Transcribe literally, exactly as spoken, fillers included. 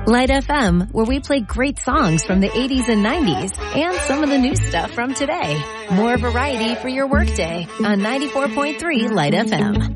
Light F M, where we play great songs from the eighties and nineties and some of the new stuff from today. More variety for your workday on ninety-four point three Light F M.